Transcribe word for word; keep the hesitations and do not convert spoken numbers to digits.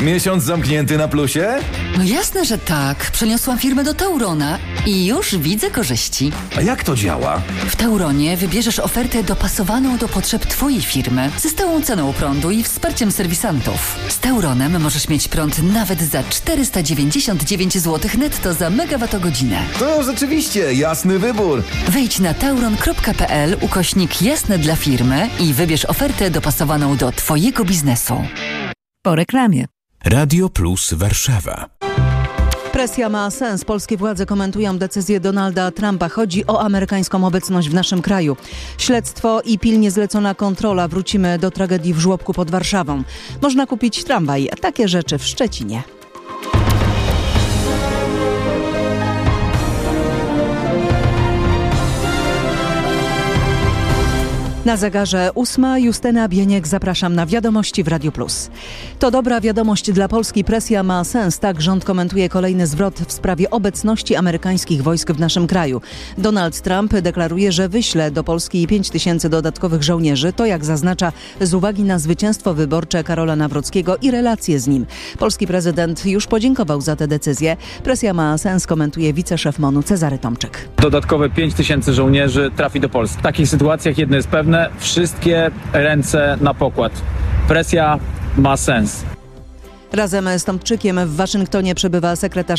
Miesiąc zamknięty na plusie? No jasne, że tak. Przeniosłam firmę do Taurona i już widzę korzyści. A jak to działa? W Tauronie wybierzesz ofertę dopasowaną do potrzeb Twojej firmy, ze stałą ceną prądu i wsparciem serwisantów. Z Tauronem możesz mieć prąd nawet za czterysta dziewięćdziesiąt dziewięć złotych netto za megawattogodzinę. To rzeczywiście jasny wybór. Wejdź na tauron kropka p l ukośnik jasne dla firmy i wybierz ofertę dopasowaną do Twojego biznesu. Po reklamie. Radio Plus Warszawa. Presja ma sens. Polskie władze komentują decyzję Donalda Trumpa. Chodzi o amerykańską obecność w naszym kraju. Śledztwo i pilnie zlecona kontrola. Wrócimy do tragedii w żłobku pod Warszawą. Można kupić tramwaj. Takie rzeczy w Szczecinie. Na zegarze ósma. Justyna Bieniek, zapraszam na Wiadomości w Radiu Plus. To dobra wiadomość dla Polski. Presja ma sens. Tak rząd komentuje kolejny zwrot w sprawie obecności amerykańskich wojsk w naszym kraju. Donald Trump deklaruje, że wyśle do Polski pięć tysięcy dodatkowych żołnierzy. To, jak zaznacza, z uwagi na zwycięstwo wyborcze Karola Nawrockiego i relacje z nim. Polski prezydent już podziękował za tę decyzję. Presja ma sens, komentuje wiceszef MON-u Cezary Tomczyk. Dodatkowe pięć tysięcy żołnierzy trafi do Polski. W takich sytuacjach jedno jest pewne. Wszystkie ręce na pokład. Presja ma sens. Razem z Tomczykiem w Waszyngtonie przebywa sekretarz